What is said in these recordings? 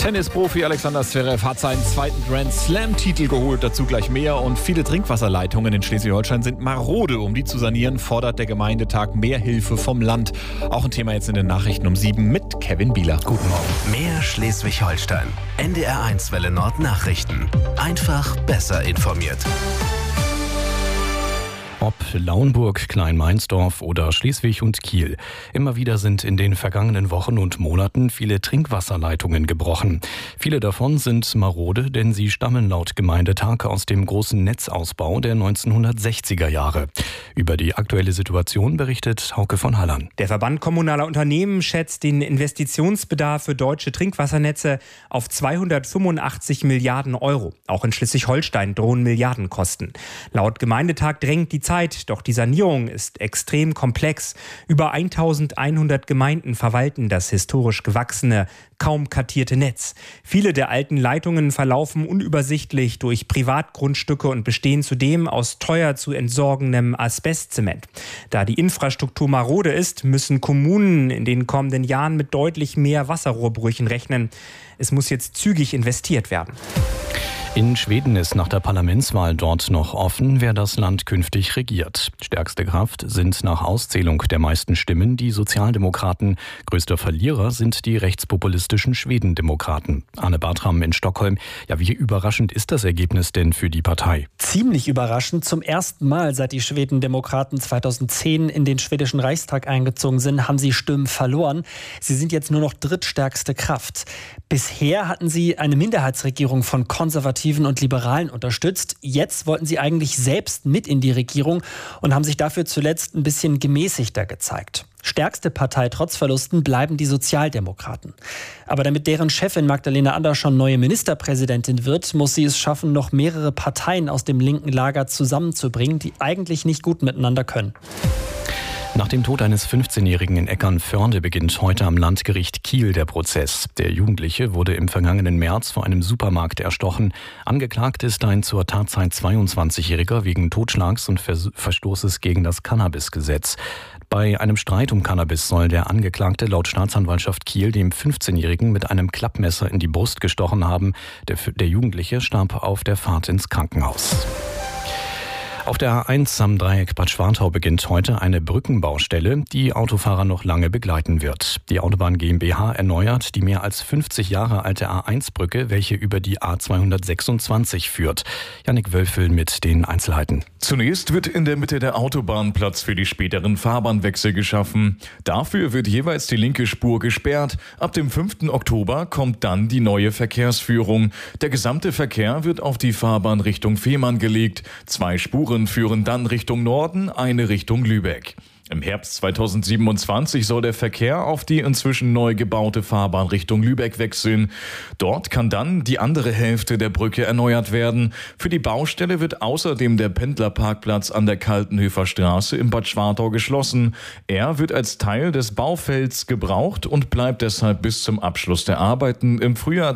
Tennisprofi Alexander Zverev hat seinen zweiten Grand-Slam-Titel geholt, dazu gleich mehr. Und viele Trinkwasserleitungen in Schleswig-Holstein sind marode. Um die zu sanieren, fordert der Gemeindetag mehr Hilfe vom Land. Auch ein Thema jetzt in den Nachrichten um 7 mit Kevin Bieler. Guten Morgen. Mehr Schleswig-Holstein. NDR1 Welle Nord Nachrichten. Einfach besser informiert. Ob Lauenburg, Kleinmeinsdorf oder Schleswig und Kiel. Immer wieder sind in den vergangenen Wochen und Monaten viele Trinkwasserleitungen gebrochen. Viele davon sind marode, denn sie stammen laut Gemeindetag aus dem großen Netzausbau der 1960er Jahre. Über die aktuelle Situation berichtet Hauke von Hallern. Der Verband kommunaler Unternehmen schätzt den Investitionsbedarf für deutsche Trinkwassernetze auf 285 Milliarden Euro. Auch in Schleswig-Holstein drohen Milliardenkosten. Laut Gemeindetag drängt die Zeit, doch die Sanierung ist extrem komplex. Über 1100 Gemeinden verwalten das historisch gewachsene, kaum kartierte Netz. Viele der alten Leitungen verlaufen unübersichtlich durch Privatgrundstücke und bestehen zudem aus teuer zu entsorgendem Asbestzement. Da die Infrastruktur marode ist, müssen Kommunen in den kommenden Jahren mit deutlich mehr Wasserrohrbrüchen rechnen. Es muss jetzt zügig investiert werden. In Schweden ist nach der Parlamentswahl dort noch offen, wer das Land künftig regiert. Stärkste Kraft sind nach Auszählung der meisten Stimmen die Sozialdemokraten. Größter Verlierer sind die rechtspopulistischen Schwedendemokraten. Anne Bartram in Stockholm. Ja, wie überraschend ist das Ergebnis denn für die Partei? Ziemlich überraschend. Zum ersten Mal, seit die Schwedendemokraten 2010 in den schwedischen Reichstag eingezogen sind, haben sie Stimmen verloren. Sie sind jetzt nur noch drittstärkste Kraft. Bisher hatten sie eine Minderheitsregierung von Konservativen und Liberalen unterstützt. Jetzt wollten sie eigentlich selbst mit in die Regierung und haben sich dafür zuletzt ein bisschen gemäßigter gezeigt. Stärkste Partei trotz Verlusten bleiben die Sozialdemokraten. Aber damit deren Chefin Magdalena Andersson neue Ministerpräsidentin wird, muss sie es schaffen, noch mehrere Parteien aus dem linken Lager zusammenzubringen, die eigentlich nicht gut miteinander können. Nach dem Tod eines 15-Jährigen in Eckernförde beginnt heute am Landgericht Kiel der Prozess. Der Jugendliche wurde im vergangenen März vor einem Supermarkt erstochen. Angeklagt ist ein zur Tatzeit 22-Jähriger wegen Totschlags und Verstoßes gegen das Cannabisgesetz. Bei einem Streit um Cannabis soll der Angeklagte laut Staatsanwaltschaft Kiel dem 15-Jährigen mit einem Klappmesser in die Brust gestochen haben. Der Jugendliche starb auf der Fahrt ins Krankenhaus. Auf der A1 am Dreieck Bad Schwartau beginnt heute eine Brückenbaustelle, die Autofahrer noch lange begleiten wird. Die Autobahn GmbH erneuert die mehr als 50 Jahre alte A1-Brücke, welche über die A226 führt. Jannik Wölfel mit den Einzelheiten. Zunächst wird in der Mitte der Autobahn Platz für die späteren Fahrbahnwechsel geschaffen. Dafür wird jeweils die linke Spur gesperrt. Ab dem 5. Oktober kommt dann die neue Verkehrsführung. Der gesamte Verkehr wird auf die Fahrbahn Richtung Fehmarn gelegt. 2 Spuren führen dann Richtung Norden, eine Richtung Lübeck. Im Herbst 2027 soll der Verkehr auf die inzwischen neu gebaute Fahrbahn Richtung Lübeck wechseln. Dort kann dann die andere Hälfte der Brücke erneuert werden. Für die Baustelle wird außerdem der Pendlerparkplatz an der Kaltenhöfer Straße in Bad Schwartau geschlossen. Er wird als Teil des Baufelds gebraucht und bleibt deshalb bis zum Abschluss der Arbeiten im Frühjahr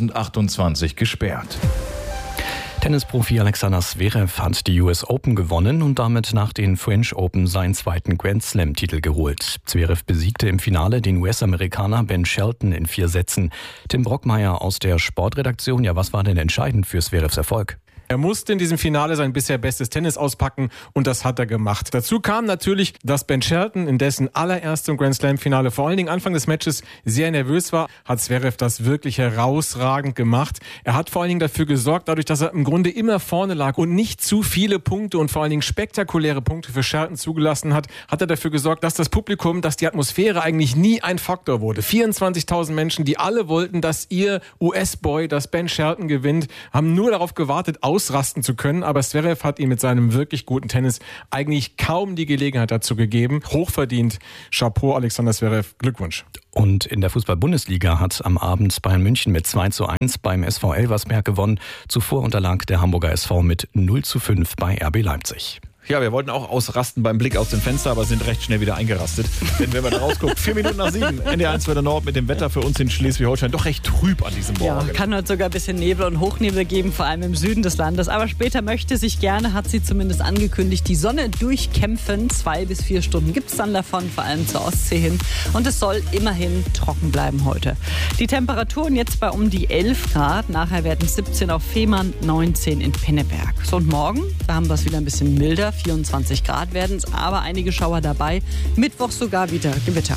2028 gesperrt. Tennisprofi Alexander Zverev hat die US Open gewonnen und damit nach den French Open seinen zweiten Grand-Slam-Titel geholt. Zverev besiegte im Finale den US-Amerikaner Ben Shelton in 4 Sätzen. Tim Brockmeier aus der Sportredaktion. Ja, was war denn entscheidend für Zverevs Erfolg? Er musste in diesem Finale sein bisher bestes Tennis auspacken und das hat er gemacht. Dazu kam natürlich, dass Ben Shelton in dessen allererstem Grand-Slam-Finale vor allen Dingen Anfang des Matches sehr nervös war, hat Zverev das wirklich herausragend gemacht. Er hat vor allen Dingen dafür gesorgt, dadurch, dass er im Grunde immer vorne lag und nicht zu viele Punkte und vor allen Dingen spektakuläre Punkte für Shelton zugelassen hat, hat er dafür gesorgt, dass das Publikum, dass die Atmosphäre eigentlich nie ein Faktor wurde. 24.000 Menschen, die alle wollten, dass ihr US-Boy, dass Ben Shelton gewinnt, haben nur darauf gewartet, ausrasten zu können, aber Zverev hat ihm mit seinem wirklich guten Tennis eigentlich kaum die Gelegenheit dazu gegeben. Hochverdient. Chapeau, Alexander Zverev. Glückwunsch. Und in der Fußball-Bundesliga hat am Abend Bayern München mit 2:1 beim SV Elversberg gewonnen. Zuvor unterlag der Hamburger SV mit 0:5 bei RB Leipzig. Ja, wir wollten auch ausrasten beim Blick aus dem Fenster, aber sind recht schnell wieder eingerastet. Denn wenn man da rausguckt, 4 Minuten nach 7, NDR 1 Welle Nord mit dem Wetter für uns in Schleswig-Holstein doch recht trüb an diesem Morgen. Ja, kann heute sogar ein bisschen Nebel und Hochnebel geben, vor allem im Süden des Landes. Aber später möchte sich gerne, hat sie zumindest angekündigt, die Sonne durchkämpfen. 2 bis 4 Stunden gibt es dann davon, vor allem zur Ostsee hin. Und es soll immerhin trocken bleiben heute. Die Temperaturen jetzt bei um die 11 Grad. Nachher werden es 17 auf Fehmarn, 19 in Pinneberg. So, und morgen, da haben wir es wieder ein bisschen milder. 24 Grad werden es, aber einige Schauer dabei. Mittwoch sogar wieder Gewitter.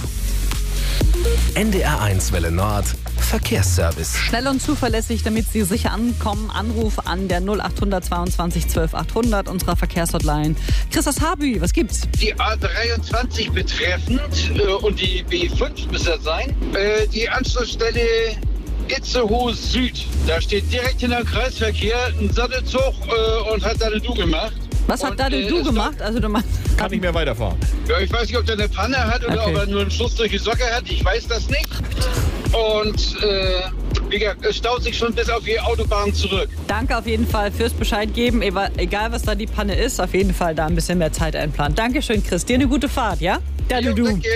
NDR 1 Welle Nord Verkehrsservice. Schnell und zuverlässig, damit Sie sicher ankommen. Anruf an der 0800 22 12 800 unserer Verkehrshotline. Christos Habü, was gibt's? Die A23 betreffend und die B5 müsste das sein. Die Anschlussstelle Itzehoe Süd. Da steht direkt hinter dem Kreisverkehr ein Sattelzug und hat da eine Du gemacht. Was hat da denn du gemacht? Also du meinst, Kann nicht mehr weiterfahren. Ja, ich weiß nicht, ob der eine Panne hat oder ob er nur einen Schuss durch die Socke hat. Ich weiß das nicht. Und wie gesagt, es staut sich schon bis auf die Autobahn zurück. danke auf jeden Fall fürs Bescheid geben. Egal, was da die Panne ist, auf jeden Fall da ein bisschen mehr Zeit einplanen. Dankeschön, Chris. Dir eine gute Fahrt, ja? Ja, du. Danke.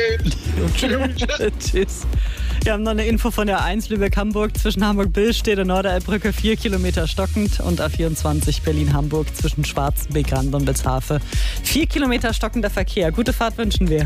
Tschüss. Wir haben noch eine Info von der 1 Lübeck-Hamburg. Zwischen Hamburg-Billstedt und Norderelbbrücke 4 Kilometer stockend. Und A24 Berlin-Hamburg zwischen Schwarzenbeck, Rand und Witzhafe 4 Kilometer stockender Verkehr. Gute Fahrt wünschen wir.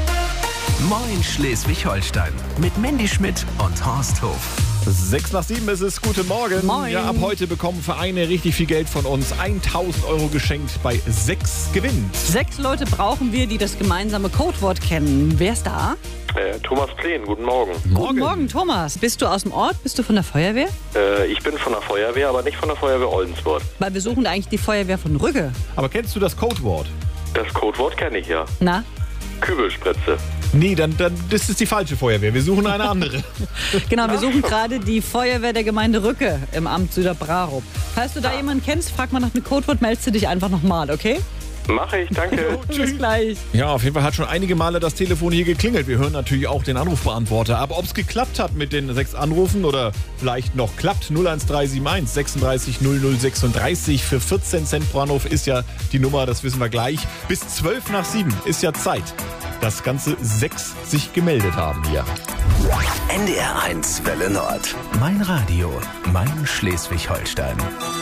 Moin Schleswig-Holstein mit Mandy Schmidt und Horst Hof. 6 nach 7 ist es. Guten Morgen. Moin. Ja, ab heute bekommen Vereine richtig viel Geld von uns. 1.000 Euro geschenkt bei 6 Gewinn. 6 Leute brauchen wir, die das gemeinsame Codewort kennen. Wer ist da? Thomas Plehn, guten Morgen. Guten Morgen, Thomas. Bist du aus dem Ort? Bist du von der Feuerwehr? Ich bin von der Feuerwehr, aber nicht von der Feuerwehr Oldensburg. Weil wir suchen eigentlich die Feuerwehr von Rügge. Aber kennst du das Codewort? Das Codewort kenne ich ja. Na? Kübelspritze. Nee, dann das ist die falsche Feuerwehr. Wir suchen eine andere. Genau, wir suchen gerade die Feuerwehr der Gemeinde Rücke im Amt Süderbrarup. Falls du da jemanden kennst, frag mal nach einem Codewort, meldest du dich einfach nochmal, okay? Mache ich, danke. Bis gleich. Ja, auf jeden Fall hat schon einige Male das Telefon hier geklingelt. Wir hören natürlich auch den Anrufbeantworter. Aber ob es geklappt hat mit den 6 Anrufen oder vielleicht noch klappt, 01371 36 00 36 für 14 Cent pro Anruf ist ja die Nummer, das wissen wir gleich. Bis 12 nach 7 ist ja Zeit, dass ganze 6 sich gemeldet haben hier. NDR 1 Welle Nord. Mein Radio, mein Schleswig-Holstein.